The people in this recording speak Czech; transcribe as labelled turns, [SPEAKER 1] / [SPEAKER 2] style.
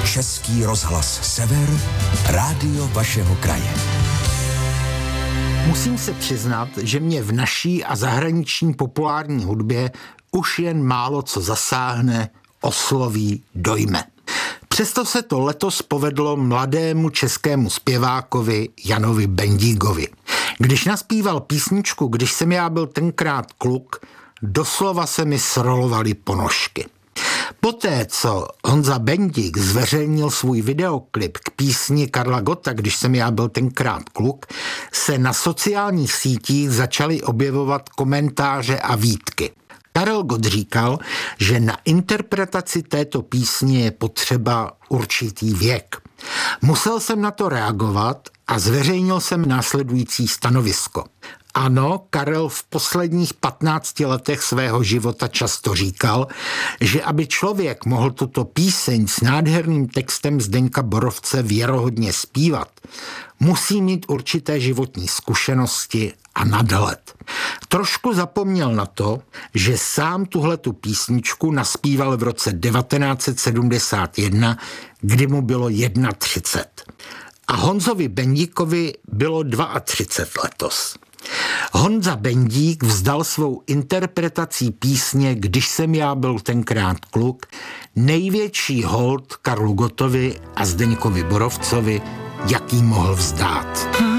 [SPEAKER 1] Český rozhlas Sever, rádio vašeho kraje.
[SPEAKER 2] Musím se přiznat, že mě v naší a zahraniční populární hudbě už jen málo co zasáhne, osloví, dojme. Přesto se to letos povedlo mladému českému zpěvákovi Janovi Bendíkovi. Když naspíval písničku Když jsem já byl tenkrát kluk, doslova se mi srolovaly ponožky. Poté, co Honza Bendík zveřejnil svůj videoklip k písni Karla Gotta Když jsem já byl tenkrát kluk, se na sociálních sítích začaly objevovat komentáře a výtky. Karel Gott říkal, že na interpretaci této písně je potřeba určitý věk. Musel jsem na to reagovat a zveřejnil jsem následující stanovisko. Ano, Karel v posledních 15 letech svého života často říkal, že aby člověk mohl tuto píseň s nádherným textem Zdeňka Borovce věrohodně zpívat, musí mít určité životní zkušenosti a nadhled. Trošku zapomněl na to, že sám tuhletu písničku naspíval v roce 1971, kdy mu bylo 31. A Honzovi Bendíkovi bylo 32 letos. Honza Bendík vzdal svou interpretací písně Když jsem já byl tenkrát kluk největší hold Karlu Gottovi a Zdeňkovi Borovcovi, jaký mohl vzdát.